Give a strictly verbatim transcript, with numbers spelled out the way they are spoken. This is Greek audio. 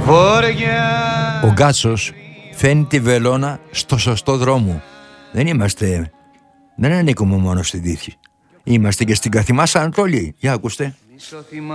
Ο Γκάτσος φαίνει τη βελόνα στο σωστό δρόμο. Δεν είμαστε, δεν ανήκουμε μόνο στη Δύση. Είμαστε και στην Καθημάς Ανατολή. Για ακούστε.